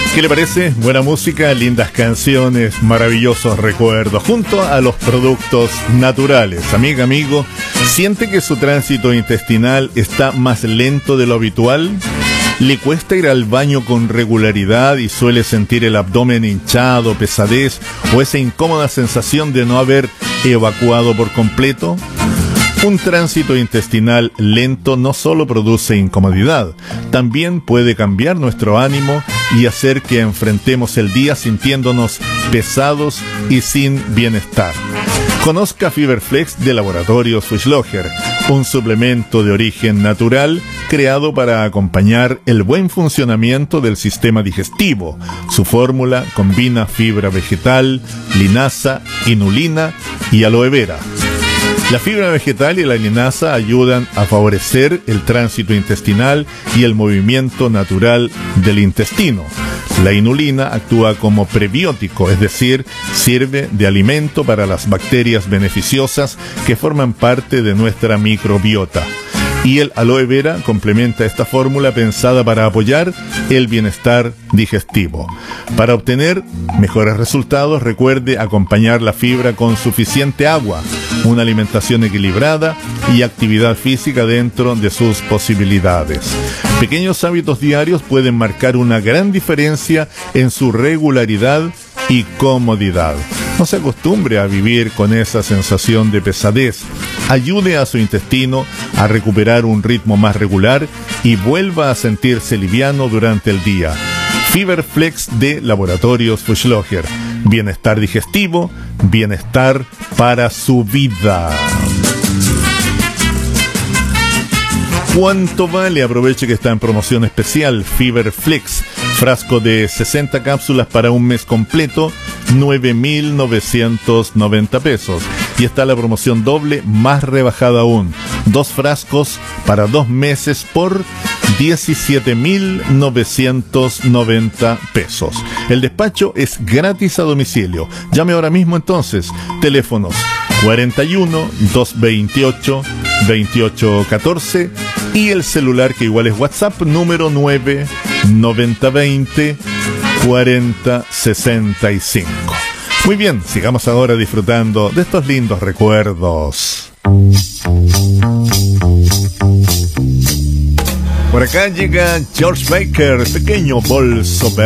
¿Qué le parece? Buena música, lindas canciones, maravillosos recuerdos, junto a los productos naturales. Amiga, amigo, ¿siente que su tránsito intestinal está más lento de lo habitual? ¿Le cuesta ir al baño con regularidad y suele sentir el abdomen hinchado, pesadez o esa incómoda sensación de no haber evacuado por completo? Un tránsito intestinal lento no solo produce incomodidad, también puede cambiar nuestro ánimo y hacer que enfrentemos el día sintiéndonos pesados y sin bienestar. Conozca Fiberflex de Laboratorios Fischlocher, un suplemento de origen natural creado para acompañar el buen funcionamiento del sistema digestivo. Su fórmula combina fibra vegetal, linaza, inulina y aloe vera. La fibra vegetal y la linaza ayudan a favorecer el tránsito intestinal y el movimiento natural del intestino. La inulina actúa como prebiótico, es decir, sirve de alimento para las bacterias beneficiosas que forman parte de nuestra microbiota. Y el aloe vera complementa esta fórmula pensada para apoyar el bienestar digestivo. Para obtener mejores resultados, recuerde acompañar la fibra con suficiente agua, una alimentación equilibrada y actividad física dentro de sus posibilidades. Pequeños hábitos diarios pueden marcar una gran diferencia en su regularidad y comodidad. No se acostumbre a vivir con esa sensación de pesadez. Ayude a su intestino a recuperar un ritmo más regular y vuelva a sentirse liviano durante el día. Fiberflex de Laboratorios Fischlocher. Bienestar digestivo, bienestar para su vida. ¿Cuánto vale? Aproveche que está en promoción especial. Fiberflex, frasco de 60 cápsulas para un mes completo, 9.990 pesos. Y está la promoción doble más rebajada aún. 2 frascos para 2 meses por 17.990 pesos. El despacho es gratis a domicilio. Llame ahora mismo entonces. Teléfonos 41 228 2814 y el celular que igual es WhatsApp, número 9 9020 4065. Muy bien, sigamos ahora disfrutando de estos lindos recuerdos. Por acá llega George Baker, Pequeño Bolso Verde.